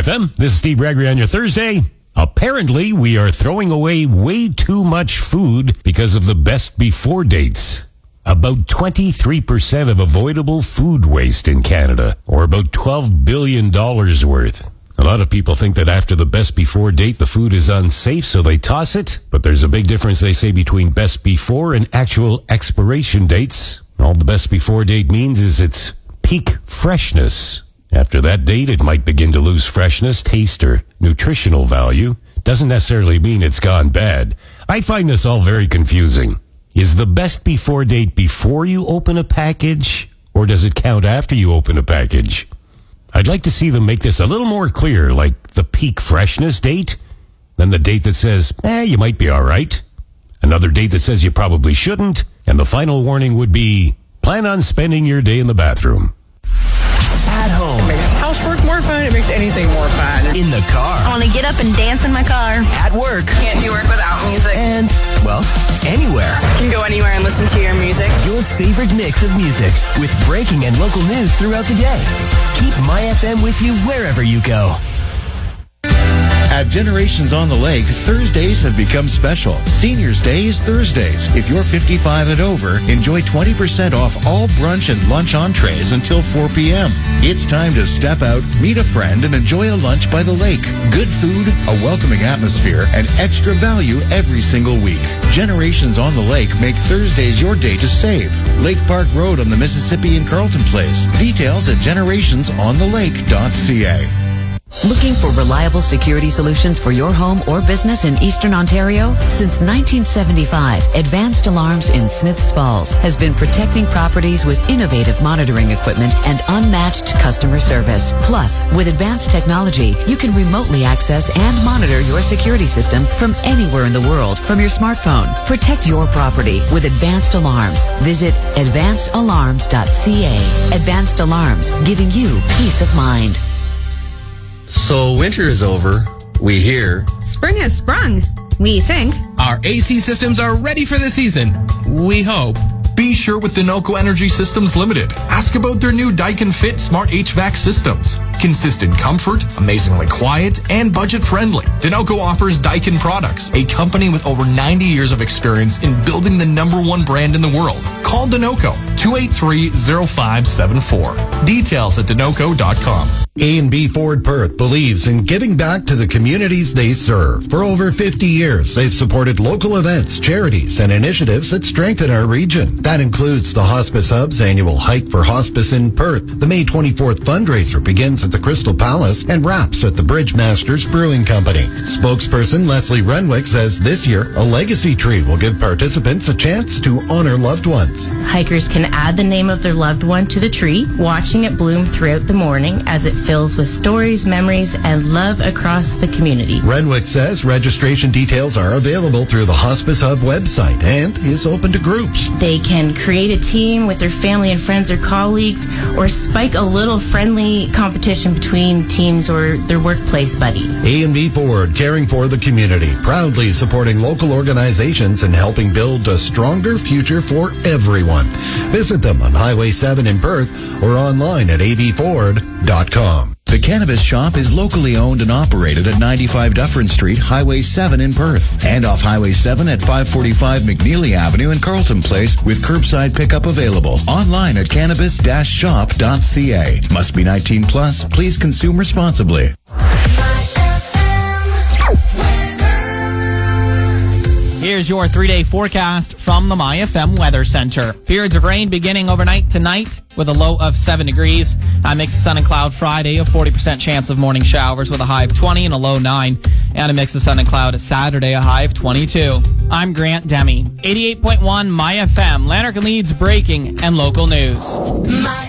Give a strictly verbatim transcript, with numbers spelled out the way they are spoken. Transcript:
M. This is Steve Gregory on your Thursday. Apparently, we are throwing away way too much food because of the best before dates. About twenty-three percent of avoidable food waste in Canada, or about twelve billion dollars worth. A lot of people think that after the best before date, the food is unsafe, so they toss it. But there's a big difference, they say, between best before and actual expiration dates. All the best before date means is its peak freshness. After that date, it might begin to lose freshness, taste, or nutritional value. Doesn't necessarily mean it's gone bad. I find this all very confusing. Is the best before date before you open a package, or does it count after you open a package? I'd like to see them make this a little more clear, like the peak freshness date, then the date that says, eh, you might be all right. Another date that says you probably shouldn't, and the final warning would be, plan on spending your day in the bathroom. At home. It makes housework more fun. It makes anything more fun. In the car. I want to get up and dance in my car. At work. Can't do work without music. And, well, anywhere. You can go anywhere and listen to your music. Your favorite mix of music with breaking and local news throughout the day. Keep My F M with you wherever you go. At Generations on the Lake, Thursdays have become special. Seniors Day is Thursdays. If you're fifty-five and over, enjoy twenty percent off all brunch and lunch entrees until four p.m. It's time to step out, meet a friend, and enjoy a lunch by the lake. Good food, a welcoming atmosphere, and extra value every single week. Generations on the Lake make Thursdays your day to save. Lake Park Road on the Mississippi in Carlton Place. Details at generations on the lake dot c a. Looking for reliable security solutions for your home or business in Eastern Ontario? Since nineteen seventy-five, Advanced Alarms in Smiths Falls has been protecting properties with innovative monitoring equipment and unmatched customer service. Plus, with advanced technology, you can remotely access and monitor your security system from anywhere in the world from your smartphone. Protect your property with Advanced Alarms. Visit advanced alarms dot c a. Advanced Alarms, giving you peace of mind. So winter is over, we hear. Spring has sprung, we think. Our A C systems are ready for the season, we hope. Be sure with Denoco Energy Systems Limited. Ask about their new Daikin Fit Smart H V A C systems. Consistent comfort, amazingly quiet, and budget-friendly. Denoco offers Daikin Products, a company with over ninety years of experience in building the number one brand in the world. Call Denoco, two eight three, zero five seven four. Details at denoco dot com. A and B Ford Perth believes in giving back to the communities they serve. For over fifty years, they've supported local events, charities, and initiatives that strengthen our region. That includes the Hospice Hub's annual Hike for Hospice in Perth. The May twenty-fourth fundraiser begins at the Crystal Palace and wraps at the Bridgemasters Brewing Company. Spokesperson Leslie Renwick says this year, a legacy tree will give participants a chance to honor loved ones. Hikers can add the name of their loved one to the tree, watching it bloom throughout the morning as it fills with stories, memories, and love across the community. Renwick says registration details are available through the Hospice Hub website and is open to groups. They can create a team with their family and friends or colleagues, or spike a little friendly competition between teams or their workplace buddies. A and B Ford, caring for the community, proudly supporting local organizations and helping build a stronger future for everyone. Visit them on Highway seven in Perth or online at a b ford dot com. The Cannabis Shop is locally owned and operated at ninety-five Dufferin Street, Highway seven in Perth, and off Highway seven at five forty-five McNeely Avenue in Carlton Place with curbside pickup available. Online at cannabis dash shop dot c a. Must be nineteen plus. Please consume responsibly. Here's your three-day forecast from the My F M Weather Center. Periods of rain beginning overnight tonight with a low of seven degrees. A mix of sun and cloud Friday, a forty percent chance of morning showers with a high of twenty and a low nine. And a mix of sun and cloud Saturday, a high of twenty-two. I'm Grant Demi. eighty-eight point one My F M, Lanark and Leeds breaking and local news. My